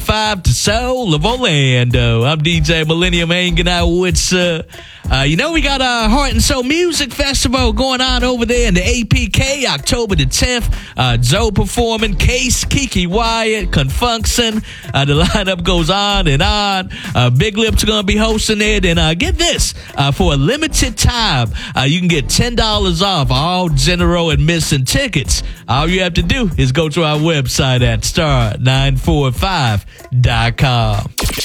945, the soul of Orlando. I'm DJ Millennium hanging out with, we got our Heart and Soul Music Festival going on over there in the APK, October the 10th. Zoe performing, Case, Kiki Wyatt, Confunction. The lineup goes on and on. Big Lips are going to be hosting it. And get this, for a limited time, you can get $10 off all general admission tickets. All you have to do is go to our website at star945.com.